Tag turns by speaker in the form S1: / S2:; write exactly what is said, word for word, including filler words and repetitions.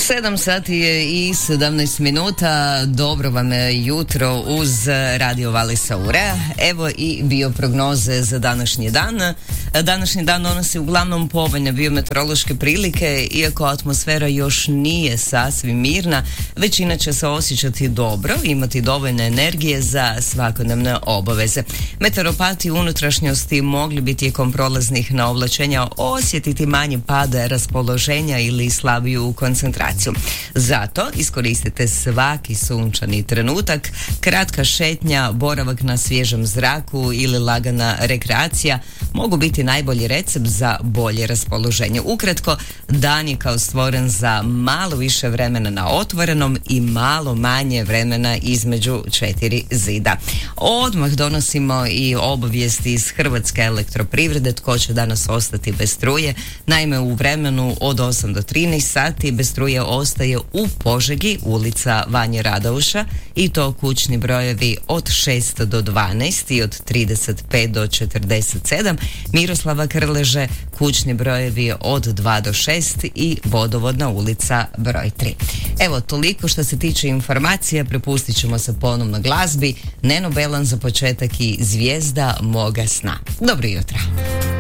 S1: sedam sati je i sedamnaest minuta. Dobro vam je jutro uz Radio Vali Saure. Evo i bioprognoze za današnji dan. Današnji dan donosi uglavnom povoljne biometeorološke prilike, iako atmosfera još nije sasvim mirna, većina će se osjećati dobro, imati dovoljne energije za svakodnevne obaveze. Meteoropati u unutrašnjosti mogli bi tijekom prolaznih naovlačenja osjetiti manji pad raspoloženja ili slabiju koncentraciju. Zato iskoristite svaki sunčani trenutak, kratka šetnja, boravak na svježem zraku ili lagana rekreacija mogu biti najbolji recept za bolje raspoloženje. Ukratko, dan je kao stvoren za malo više vremena na otvorenom i malo manje vremena između četiri zida. Odmah donosimo i obavijesti iz Hrvatske elektroprivrede tko će danas ostati bez struje. Naime, u vremenu od osam do trinaest sati bez struje ostaje u Požegi, ulica Vanje Radauša, i to kućni brojevi od šest do dvanaest i od trideset pet do četrdeset sedam, Miroslava Krleže, kućni brojevi od dva do šest i Vodovodna ulica broj tri. Evo, toliko što se tiče informacija, prepustit ćemo se ponovno glazbi. Neno Belan za početak i Zvijezda moga sna. Dobro jutro.